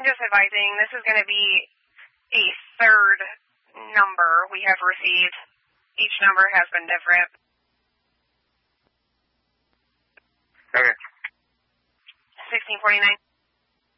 just advising, this is going to be a third number we have received. Each number has been different. Okay. 1649.